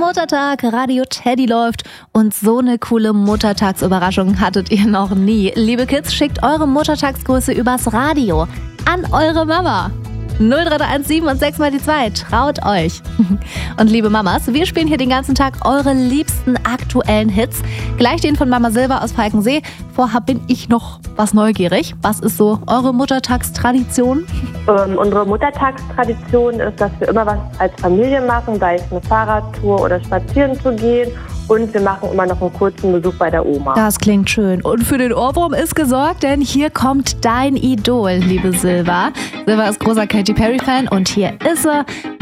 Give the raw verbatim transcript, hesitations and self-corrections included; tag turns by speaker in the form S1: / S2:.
S1: Muttertag, Radio Teddy läuft und so eine coole Muttertagsüberraschung hattet ihr noch nie. Liebe Kids, schickt eure Muttertagsgrüße übers Radio an eure Mama. null drei drei eins sieben und sechs mal die zwei. Traut euch. Und liebe Mamas, wir spielen hier den ganzen Tag eure liebsten aktuellen Hits. Gleich den von Mama Silva aus Falkensee. Vorher bin ich noch was neugierig. Was ist so eure Muttertagstradition?
S2: Ähm, unsere Muttertagstradition ist, dass wir immer was als Familie machen, sei es eine Fahrradtour oder spazieren zu gehen. Und wir machen immer noch einen kurzen Besuch bei der Oma.
S1: Das klingt schön. Und für den Ohrwurm ist gesorgt, denn hier kommt dein Idol, liebe Silva. Silva ist großer Katy Perry-Fan und hier ist er